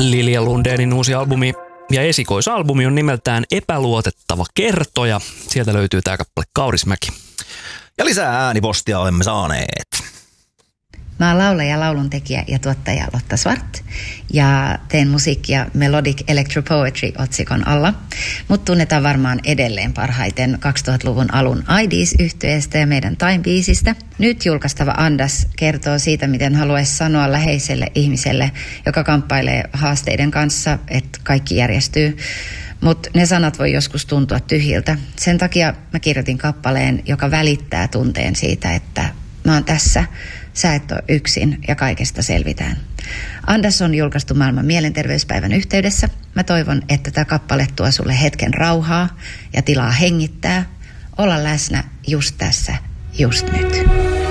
Lilja Lundénin uusi albumi ja esikoisalbumi on nimeltään Epäluotettava kertoja. Sieltä löytyy tää kappale Kaurismäki. Ja lisää äänipostia olemme saaneet. Mä oon laulaja, lauluntekijä ja tuottaja Lotta Svart ja teen musiikkia Melodic Electro-Poetry-otsikon alla. Mut tunnetaan varmaan edelleen parhaiten 2000-luvun alun IDs-yhtyeestä ja meidän Time-biisistä. Nyt julkaistava Andas kertoo siitä, miten haluaisi sanoa läheiselle ihmiselle, joka kamppailee haasteiden kanssa, että kaikki järjestyy. Mutta ne sanat voi joskus tuntua tyhjiltä. Sen takia mä kirjoitin kappaleen, joka välittää tunteen siitä, että mä oon tässä, sä et ole yksin ja kaikesta selvitään. Andas on julkaistu maailman mielenterveyspäivän yhteydessä. Mä toivon, että tämä kappale tuo sulle hetken rauhaa ja tilaa hengittää, olla läsnä just tässä, just nyt.